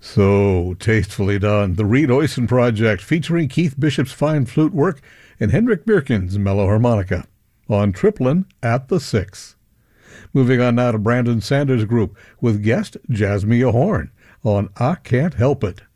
So tastefully done. The Reed Oysen Project, featuring Keith Bishop's fine flute work and Hendrik Birkin's mellow harmonica, on Triplin at the 6. Moving on now to Brandon Sanders' group with guest Jasmia Horn on I Can't Help It.